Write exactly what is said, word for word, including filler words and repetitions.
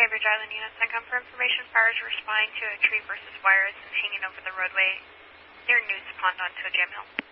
Ridge Island units, I come for information. Fires responding to a tree versus wires hanging over the roadway near News Pond onto a jam hill.